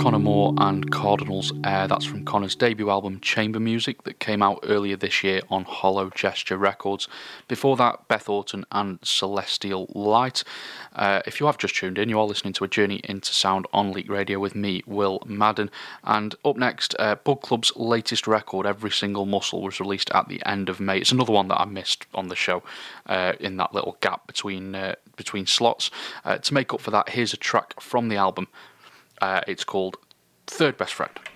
Connor Moore and Cardinals Air. That's from Connor's debut album Chamber Music that came out earlier this year on Hollow Gesture Records. Before that, Beth Orton and Celestial Light. If you have just tuned in, you are listening to A Journey into Sound on Leak Radio with me, Will Madden. And up next, Bug Club's latest record, Every Single Muscle, was released at the end of May. It's another one that I missed on the show in that little gap between slots. To make up for that, here's a track from the album. It's called Third Best Friend.